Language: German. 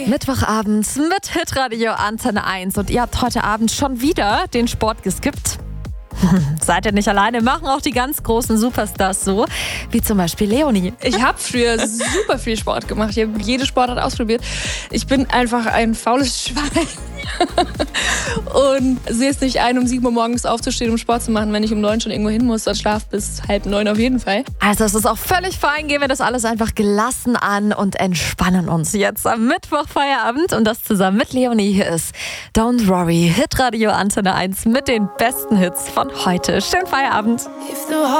Mittwochabends mit Hitradio Antenne 1 und ihr habt heute Abend schon wieder den Sport geskippt. Seid ihr nicht alleine, machen auch die ganz großen Superstars so, wie zum Beispiel Leonie. Ich habe früher super viel Sport gemacht, ich habe jede Sportart ausprobiert. Ich bin einfach ein faules Schwein und sehe es nicht ein, um 7 Uhr morgens aufzustehen, um Sport zu machen, wenn ich um 9 schon irgendwo hin muss. Dann schlaf bis 8:30 auf jeden Fall. Also es ist auch völlig fein, gehen wir das alles einfach gelassen an und entspannen uns jetzt am Mittwoch Feierabend und das zusammen mit Leonie. Hier ist Don't Worry, Hitradio Antenne 1 mit den besten Hits von heute. Schönen Feierabend.